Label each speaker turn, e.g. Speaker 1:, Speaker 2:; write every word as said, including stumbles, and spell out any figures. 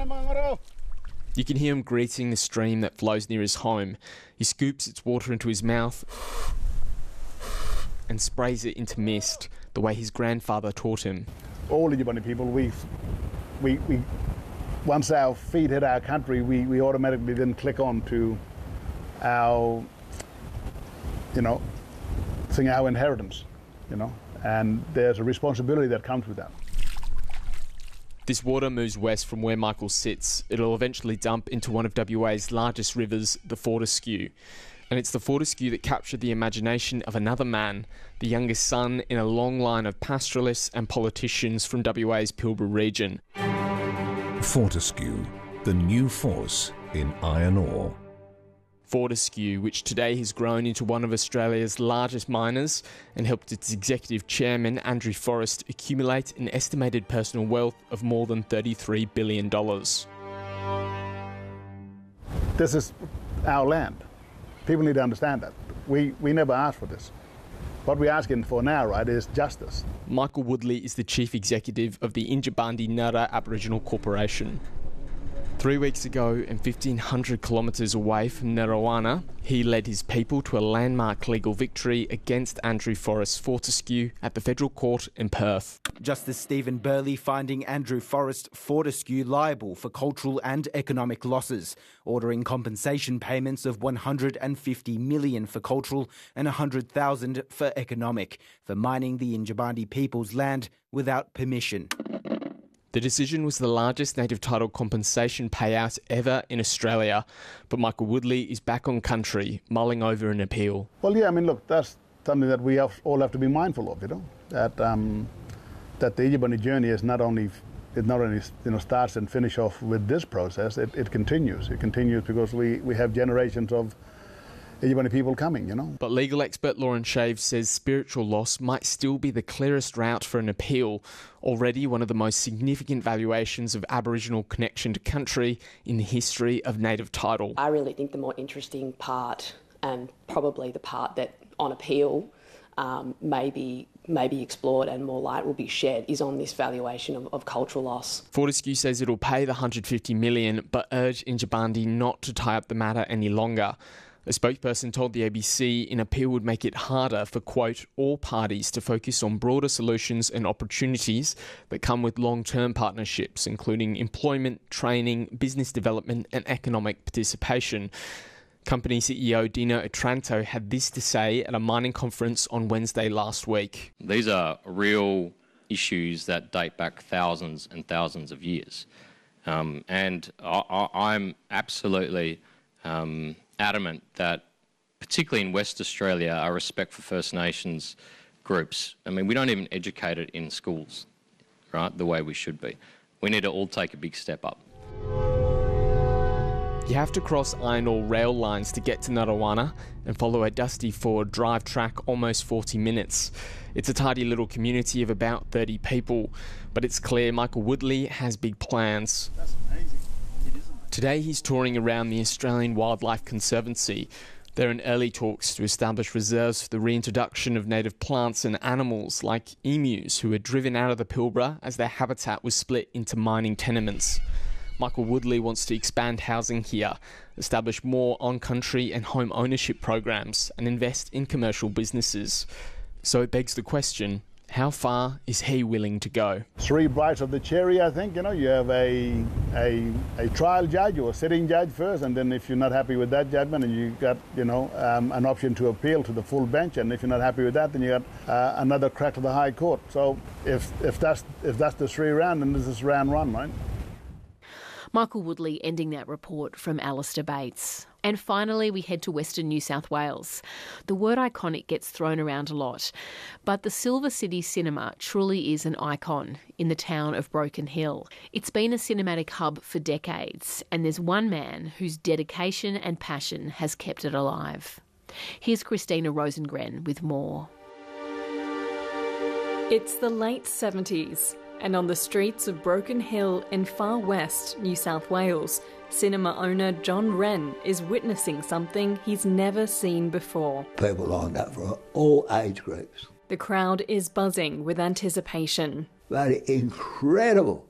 Speaker 1: You can hear him greeting the stream that flows near his home. He scoops its water into his mouth and sprays it into mist, the way his grandfather taught him.
Speaker 2: All the Yabani people, we, we, we, once our feet hit our country, we, we automatically then click on to our, you know, thing, our inheritance, you know, and there's a responsibility that comes with that.
Speaker 1: This water moves west from where Michael sits. It'll eventually dump into one of W A's largest rivers, the Fortescue. And it's the Fortescue that captured the imagination of another man, the youngest son in a long line of pastoralists and politicians from W A's Pilbara region.
Speaker 3: Fortescue, the new force in iron ore.
Speaker 1: Fortescue, which today has grown into one of Australia's largest miners and helped its executive chairman, Andrew Forrest, accumulate an estimated personal wealth of more than thirty-three billion dollars.
Speaker 2: This is our land. People need to understand that. We, we never asked for this. What we're asking for now, right, is justice.
Speaker 1: Michael Woodley is the chief executive of the Yindjibarndi Nurra Aboriginal Corporation. Three weeks ago, and fifteen hundred kilometres away from Narrawana, he led his people to a landmark legal victory against Andrew Forrest's Fortescue at the Federal Court in Perth.
Speaker 4: Justice Stephen Burley finding Andrew Forrest Fortescue liable for cultural and economic losses, ordering compensation payments of one hundred fifty million dollars for cultural and one hundred thousand dollars for economic, for mining the Yindjibarndi people's land without permission.
Speaker 1: The decision was the largest native title compensation payout ever in Australia, but Michael Woodley is back on country, mulling over an appeal.
Speaker 2: Well, yeah, I mean, look, that's something that we have, all have to be mindful of, you know, that um, that the Yindjibarndi journey is not only, it not only you know starts and finishes off with this process, it, it continues. It continues because we, we have generations of Yindjibarndi people coming, you know.
Speaker 1: But legal expert Lauren Shave says spiritual loss might still be the clearest route for an appeal, already one of the most significant valuations of Aboriginal connection to country in the history of native title.
Speaker 5: I really think the more interesting part, and probably the part that on appeal um, may be may be explored and more light will be shed, is on this valuation of, of cultural loss.
Speaker 1: Fortescue says it'll pay the one hundred fifty million dollars, but urged Yindjibarndi not to tie up the matter any longer. A spokesperson told the A B C an appeal would make it harder for, quote, all parties to focus on broader solutions and opportunities that come with long-term partnerships, including employment, training, business development and economic participation. Company C E O Dino Otranto had this to say at a mining conference on Wednesday last week.
Speaker 6: These are real issues that date back thousands and thousands of years. Um, and I, I, I'm absolutely... Um, adamant that, particularly in West Australia, our respect for First Nations groups, I mean, we don't even educate it in schools, right, the way we should be. We need to all take a big step up.
Speaker 1: You have to cross iron ore rail lines to get to Narrawana and follow a dusty Ford drive track almost forty minutes. It's a tidy little community of about thirty people, but it's clear Michael Woodley has big plans.
Speaker 2: That's amazing.
Speaker 1: Today he's touring around the Australian Wildlife Conservancy. They're in early talks to establish reserves for the reintroduction of native plants and animals like emus who were driven out of the Pilbara as their habitat was split into mining tenements. Michael Woodley wants to expand housing here, establish more on-country and home ownership programs and invest in commercial businesses. So it begs the question, how far is he willing to go?
Speaker 2: Three bites of the cherry, I think. You know, you have a, a a trial judge or a sitting judge first, and then if you're not happy with that judgment, and you got, you know, um, an option to appeal to the full bench, and if you're not happy with that, then you got uh, another crack to the High Court. So if if that's if that's the three round, then this is round one, right?
Speaker 7: Michael Woodley ending that report from Alistair Bates. And finally, we head to Western New South Wales. The word iconic gets thrown around a lot, but the Silver City Cinema truly is an icon in the town of Broken Hill. It's been a cinematic hub for decades, and there's one man whose dedication and passion has kept it alive. Here's Christina Rosengren with more.
Speaker 8: It's the late seventies, and on the streets of Broken Hill in far west New South Wales, cinema owner John Wren is witnessing something he's never seen before.
Speaker 9: People lined up for all age groups.
Speaker 8: The crowd is buzzing with anticipation.
Speaker 9: Very incredible